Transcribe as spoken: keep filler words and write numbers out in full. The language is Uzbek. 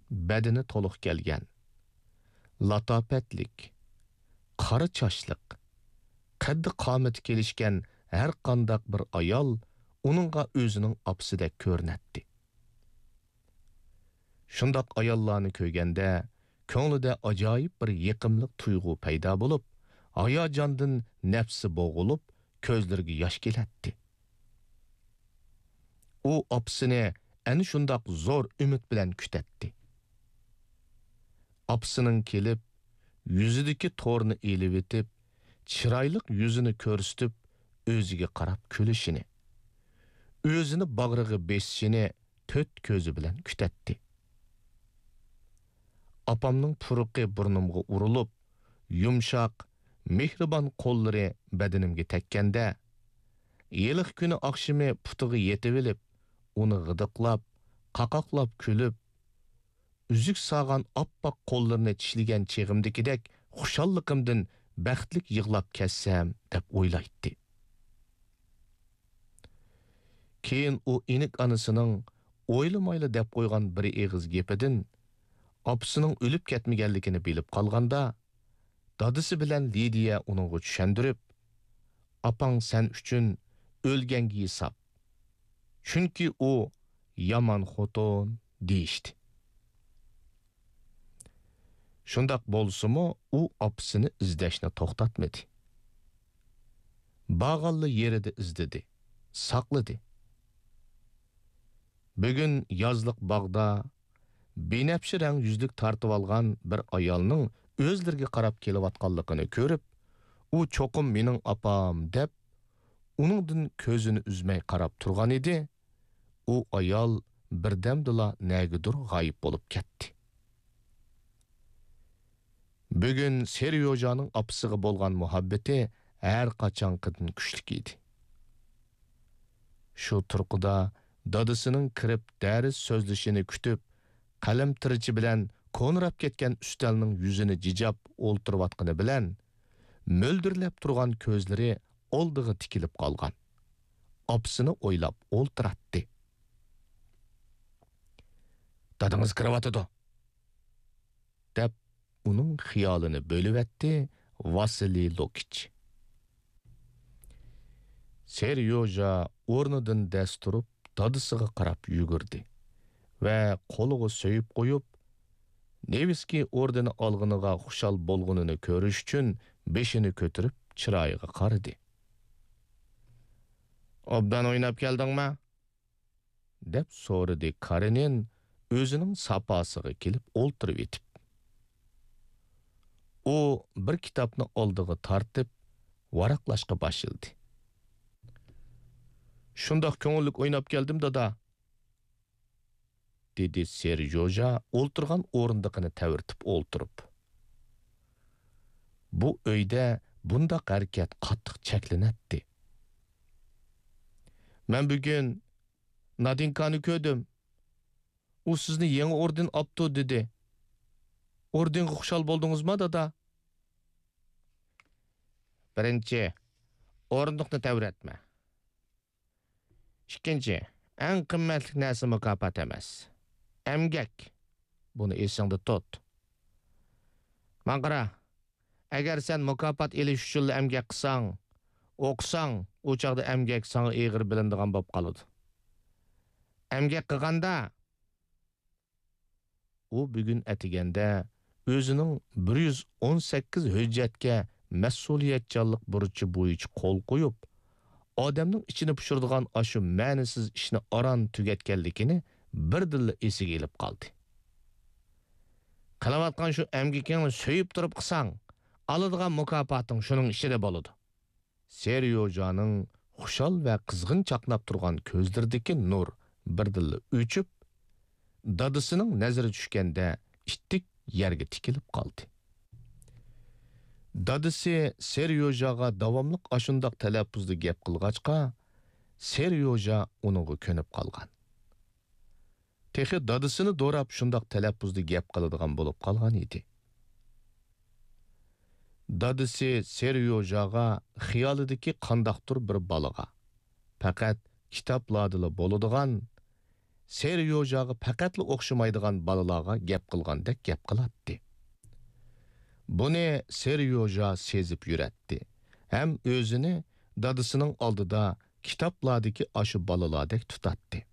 badani to'liq kelgan, latofetlik, qora chochliq, qaddi qomati kelishgan har qanday bir ayol uningga o'zining opsidek ko'rinadi. Shundoq ayollarni ko'rganda ko'nglida ajoyib bir yiqimliq tuyg'u paydo bo'lib, hayajondan nafsi bo'g'ilib, ko'zlariga yosh keladi. U opsini ana shundoq zo'r umid bilan kutadi. Opsining kelib, yuzidagi to'rni elib etib, chiroyli yuzini ko'rsatib, o'ziga qarab kulishini, o'zini bag'riga besishini to'rt ko'zi bilan kutadi. Apamning puruqi burnimga urilib, yumshoq, mehribon qo'llari badanimga tekkanda, yiliq kuni oqshimi putiga yetib olib, uni g'idiqlab, qaqoqlab kulib, uzuk sog'an oppoq qo'llarini tishlagan cheg'imdikidek xushalliqimdan baxtlik yig'lab ketsam deb o'ylaydi. Keyin u inik anasining o'ylamayli deb qo'ygan bir eg'iz gapidan opsining o'lib ketmaganligini bilib qolganda, dadisi bilan Lidiya uningga tushundirib, "Apang sen uchun o'lganga hisob. Chunki u yomon xotin" deyishdi. Shundoq bo'lsa-mu, u opsini izlashni to'xtatmadi. Bag'alli yerida izdidi, saqladi. Bugun yozliq bog'da benafshi rang yuzlik tartib olgan bir ayolning o'zlariga qarab kelayotganligini ko'rib, u cho'qim mening apam deb uningdan ko'zini uzmay qarab turgan edi. U ayol birdamdila nagidur g'oyib bo'lib ketdi. Bugun Seryojaning opasiga bo'lgan muhabbati har qachonqidan kuchli edi. Shu turqida dadisining kirib dars so'zlashini kutib, qalam tirichi bilan ko'nrab ketgan ustalning yuzini jijab o'ltirayotgani bilan mo'ldirlab turgan ko'zlari oldiga tikilib qolgan. Opasini o'ylab o'ltiratdi. "Dadingiz kiryotidi" deb uning xiyolini bo'lib-etdi Vasiliy Lokich. Seryoja o'rnidan dast turib, dadisiga qarab yugurdi va qo'liga so'yib qo'yib, Neviski ordeni olg'iniga xushal bo'lgunini ko'rish uchun beshini ko'tarib chiroyiga qaradi. "Obdan o'ynab keldingmi?" deb so'radi Karenin o'zining sapasiga kelib o'ltirib etib. U bir kitobni oldiga tortib, varaqlashga boshladi. "Shundoq ko'ngillik o'ynab keldim, dada", dedi Seryoja o'ltirgan o'rindiqini tavirtib o'ltirib. Bu uyda bundaq harakat qattiq cheklanadi. "Men bugun Nadinkani ko'rdim. U sizni yangi orden opti" dedi. "Ordenga xushal bo'ldingizmi, dada?" "Birinchi, o'rindiqni taviratma. Ikkinchi, eng qimmatli narsa mukofot emas. Emgak. Buni esingda tut. Maqara, agar sen mukofot elish uchun emgak qilsang, o'qisang, u chaqda emgak sana eg'ir bilinadigan bo'lib qoladi. Emgak qilganda u bugun atiganda o'zining bir yuz o'n sakkiz hujjatga mas'uliyatchanlik burchi bo'yicha qo'l qo'yib, odamning ichini pushiradigan ashu ma'nisiz ishni aran tugatganligini birdilla esiga elib qoldi. Qilayotgan shu emgakingni so'yib turib qilsang, oladigan mukofoting shuning ichida bo'ladi. Seryojaning xushal va qizg'in chaqnab turgan ko'zlaridagi nur birdilla o'chib, dadisining nazari tushganda ittik yerga tikilib qoldi. Dadisi Seryojaga davomliq ashundoq talaffuzda gap qilgachqa, Seryoja uningga ko'nib qolgan. Texi dadisini do'rab shundoq talaffuzda gap qiladigan bo'lib qolgan edi. Dadisi Seryojaga xiyolidagi qandaqdir bir balaga, faqat kitoblarda bo'ladigan, Seryojaga faqatli o'xshamaydigan balalarga gap qilgandek gap qilatdi. Buni Seryoja sezib yuratdi. Hem o'zini dadısının oldida kitaplardagi aşı balalardek tutatdi.